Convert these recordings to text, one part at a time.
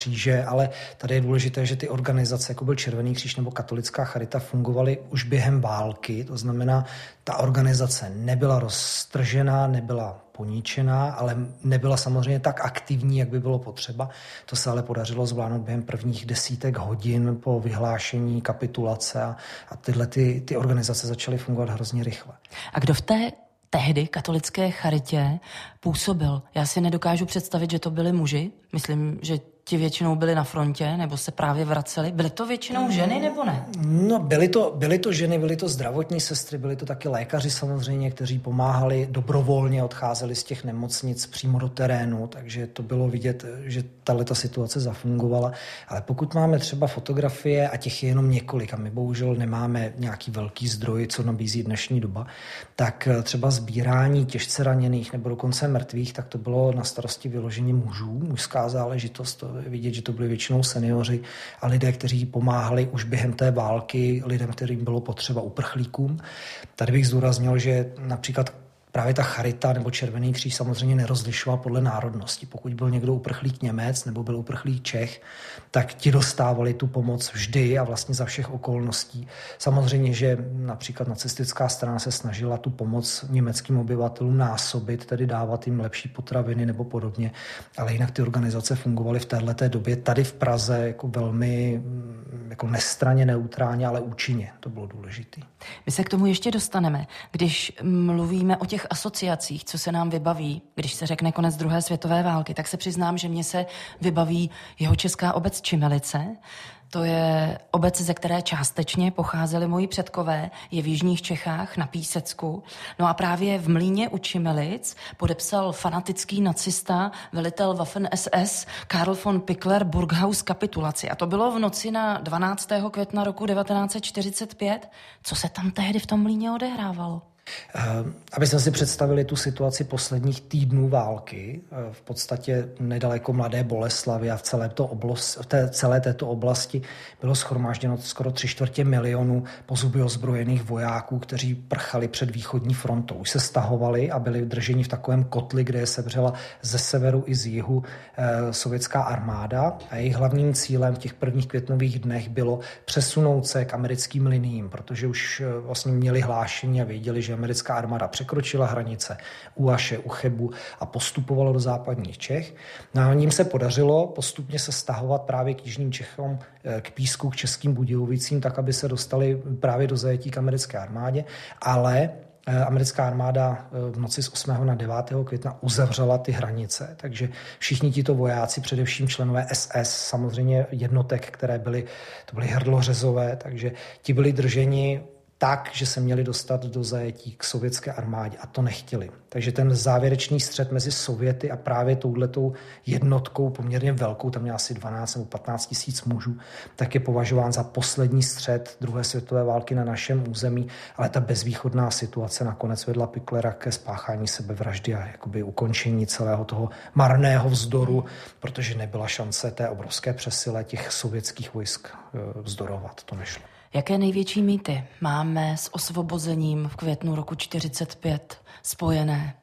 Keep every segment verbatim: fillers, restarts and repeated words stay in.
kříže, ale tady je důležité, že ty organizace, jako byl Červený kříž nebo Katolická charita, fungovaly už během války. To znamená, ta organizace nebyla roztržená, nebyla poničená, ale nebyla samozřejmě tak aktivní, jak by bylo potřeba. To se ale podařilo zvládnout během prvních desítek hodin po vyhlášení kapitulace a, a tyhle ty, ty organizace začaly fungovat hrozně rychle. A kdo v té tehdy katolické charitě působil? Já si nedokážu představit, že to byli muži. Myslím, že ti většinou byli na frontě, nebo se právě vraceli. Byly to většinou ženy, nebo ne? No, byly to, byly to ženy, byly to zdravotní sestry, byly to taky lékaři samozřejmě, kteří pomáhali, dobrovolně odcházeli z těch nemocnic přímo do terénu, takže to bylo vidět, že tato situace zafungovala. Ale pokud máme třeba fotografie, a těch je jenom několik, a my bohužel nemáme nějaký velký zdroj, co nabízí dnešní doba, tak třeba sbírání těžce raněných nebo dokonce mrtvých, tak to bylo na starosti vyloženě mužů, mužská záležitost. Vidět, že to byli většinou seniori a lidé, kteří pomáhali už během té války lidem, kterým bylo potřeba, uprchlíkům. Tady bych zdůraznil, že například právě ta charita nebo Červený kříž samozřejmě nerozlišoval podle národnosti. Pokud byl někdo uprchlík Němec nebo byl uprchlík Čech, tak ti dostávali tu pomoc vždy a vlastně za všech okolností. Samozřejmě, že například nacistická strana se snažila tu pomoc německým obyvatelům násobit, tedy dávat jim lepší potraviny nebo podobně, ale jinak ty organizace fungovaly v téhleté době tady v Praze jako velmi jako nestranně, neutrálně, ale účinně. To bylo důležité. My se k tomu ještě dostaneme. Když mluvíme o těch asociacích, co se nám vybaví, když se řekne konec druhé světové války, tak se přiznám, že mně se vybaví Jihočeská obec Čimelice. To je obec, ze které částečně pocházeli moji předkové, je v jižních Čechách na Písecku. No a právě v Mlýně u Čimelic podepsal fanatický nacista, velitel Waffen es es Karl von Pickler Burghaus kapitulaci. A to bylo v noci na dvanáctého května roku devatenáct set čtyřicet pět. Co se tam tehdy v tom Mlýně odehrávalo? Aby jsme si představili tu situaci posledních týdnů války, v podstatě nedaleko Mladé Boleslavi a v celé, to oblast, v té, celé této oblasti bylo shromážděno skoro tři čtvrtě milionu pozuby ozbrojených vojáků, kteří prchali před východní frontou. Už se stahovali a byli drženi v takovém kotli, kde je sevřela ze severu i z jihu eh, sovětská armáda a jejich hlavním cílem v těch prvních květnových dnech bylo přesunout se k americkým liniím, protože už eh, vlastně měli hlášení a věděli, že americká armáda překročila hranice u Aše, u Chebu a postupovala do západních Čech. No a ním se podařilo postupně se stahovat právě k jižním Čechům, k Písku, k Českým Budějovicím, tak, aby se dostali právě do zajetí k americké armádě, ale americká armáda v noci z osmého na devátého května uzavřela ty hranice, takže všichni tito vojáci, především členové es es, samozřejmě jednotek, které byly, to byly hrdlořezové, takže ti byli drženi tak, že se měli dostat do zajetí k sovětské armádě a to nechtěli. Takže ten závěrečný střet mezi Sověty a právě touhletou jednotkou poměrně velkou, tam měla asi dvanáct nebo patnáct tisíc mužů, tak je považován za poslední střet druhé světové války na našem území, ale ta bezvýchodná situace nakonec vedla Picklera ke spáchání sebevraždy a jakoby ukončení celého toho marného vzdoru, protože nebyla šance té obrovské přesile těch sovětských vojsk vzdorovat. To nešlo. Jaké největší mýty máme s osvobozením v květnu roku čtyřicet pět spojené?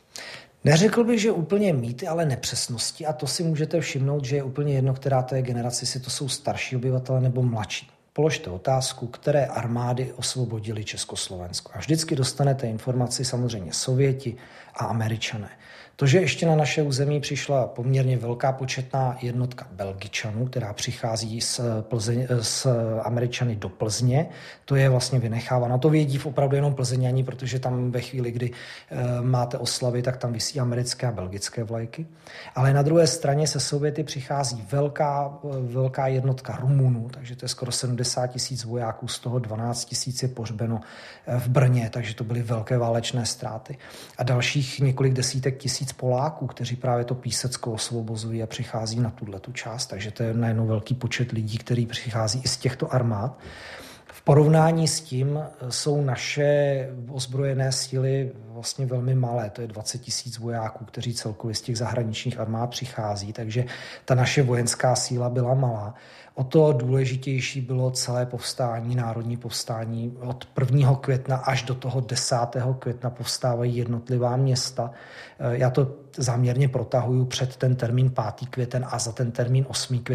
Neřekl bych, že úplně mýty, ale nepřesnosti. A to si můžete všimnout, že je úplně jedno, která to je generace, jestli to jsou starší obyvatelé nebo mladší. Položte otázku, které armády osvobodily Československo. A vždycky dostanete informaci samozřejmě Sověti a Američané. To, že ještě na naše území přišla poměrně velká početná jednotka Belgičanů, která přichází z, Plzeň, z Američany do Plzně, to je vlastně vynecháváno. To vědí v opravdu jenom Plzeňani, protože tam ve chvíli, kdy e, máte oslavy, tak tam visí americké a belgické vlajky. Ale na druhé straně se Sověty přichází velká, velká jednotka Rumunů, takže to je skoro sedmdesát tisíc vojáků, z toho dvanáct tisíc je pohřbeno v Brně, takže to byly velké válečné ztráty. A dalších několik desítek tisíc Poláků, kteří právě to Písecko osvobozují a přichází na tuhletu část. Takže to je najednou velký počet lidí, který přichází i z těchto armád. V porovnání s tím jsou naše ozbrojené síly vlastně velmi malé. To je dvacet tisíc vojáků, kteří celkově z těch zahraničních armád přichází, takže ta naše vojenská síla byla malá. O to důležitější bylo celé povstání, národní povstání. Od prvního května až do toho desátého května povstávají jednotlivá města. Já to záměrně protahuju před ten termín pátý květen a za ten termín osmý květen.